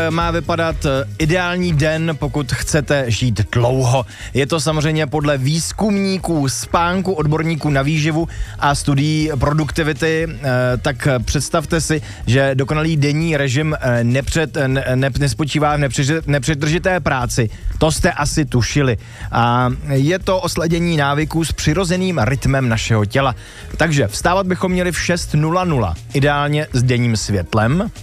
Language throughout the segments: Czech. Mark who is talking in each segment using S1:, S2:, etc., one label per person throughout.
S1: Má vypadat ideální den, pokud chcete žít dlouho. Je to samozřejmě podle výzkumníků spánku, odborníků na výživu a studií produktivity, tak představte si, že dokonalý denní režim nespočívá v nepřetržité práci. To jste asi tušili. A je to o sladění návyků s přirozeným rytmem našeho těla. Takže vstávat bychom měli v 6:00, ideálně s denním světlem.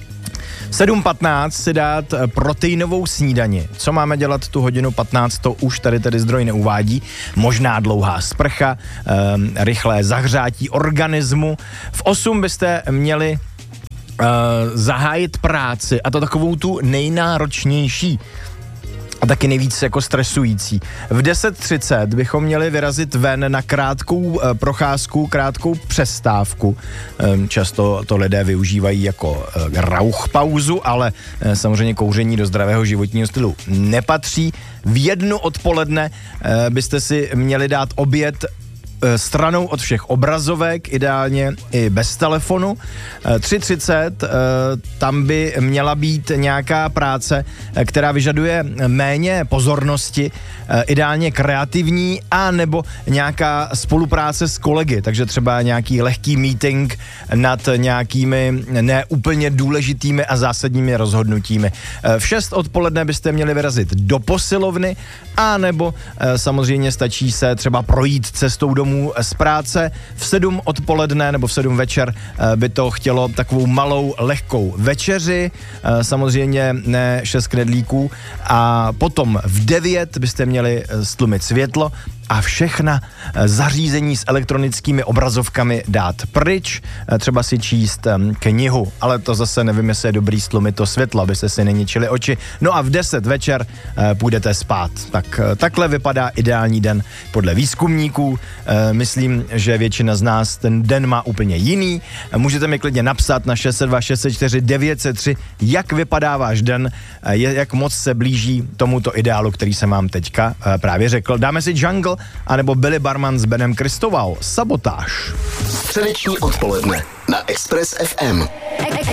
S1: 7:15 si dát proteinovou snídani. Co máme dělat tu hodinu 15, to už tady zdroj neuvádí. Možná dlouhá sprcha, rychlé zahřátí organismu. V 8 byste měli zahájit práci, a to takovou tu nejnáročnější a taky nejvíc jako stresující. V 10:30 bychom měli vyrazit ven na krátkou procházku, krátkou přestávku. Často to lidé využívají jako rauchpauzu, ale samozřejmě kouření do zdravého životního stylu nepatří. V 1 odpoledne byste si měli dát oběd stranou od všech obrazovek, ideálně i bez telefonu. 3:30 tam by měla být nějaká práce, která vyžaduje méně pozornosti, ideálně kreativní, a nebo nějaká spolupráce s kolegy, takže třeba nějaký lehký meeting nad nějakými neúplně důležitými a zásadními rozhodnutími. V 6 odpoledne byste měli vyrazit do posilovny, a nebo samozřejmě stačí se třeba projít cestou domů z práce. V 7 odpoledne nebo v 7 večer by to chtělo takovou malou lehkou večeři, samozřejmě ne 6 knedlíků, a potom v 9 byste měli stlumit světlo a všechna zařízení s elektronickými obrazovkami dát pryč, třeba si číst knihu, ale to zase nevím, jestli je dobrý stlumit to světlo, abyste si neničili oči. No a v 10 večer půjdete spát. Tak takhle vypadá ideální den podle výzkumníků. Myslím, že většina z nás ten den má úplně jiný. Můžete mi klidně napsat na 602 604 903, jak vypadá váš den, jak moc se blíží tomuto ideálu, který jsem vám teďka právě řekl. Dáme si Jungle anebo Billy Barman s Benem Kristoval. Sabotáž.
S2: Středeční odpoledne na Express FM.